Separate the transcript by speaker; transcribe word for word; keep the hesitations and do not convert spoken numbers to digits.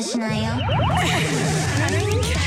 Speaker 1: しないよ。
Speaker 2: I don't even care.